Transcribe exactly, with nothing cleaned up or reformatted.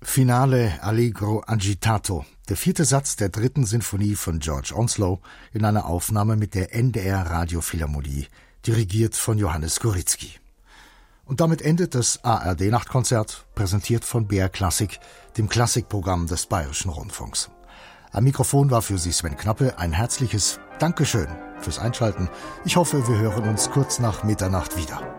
Finale Allegro agitato, der vierte Satz der dritten Sinfonie von George Onslow in einer Aufnahme mit der N D R Radiophilharmonie, dirigiert von Johannes Goritzky. Und damit endet das A R D-Nachtkonzert, präsentiert von B R Klassik, dem Klassikprogramm des Bayerischen Rundfunks. Am Mikrofon war für Sie Sven Knappe. Ein herzliches Dankeschön fürs Einschalten. Ich hoffe, wir hören uns kurz nach Mitternacht wieder.